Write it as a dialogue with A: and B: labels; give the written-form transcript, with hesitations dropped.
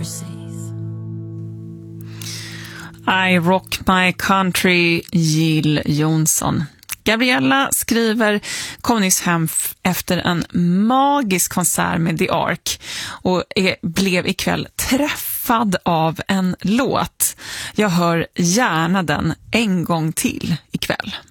A: I Rock My Country, Jill Johnson. Gabriella skriver kom nyss hem efter en magisk konsert med The Ark och blev ikväll träffad av en låt. Jag hör gärna den en gång till ikväll.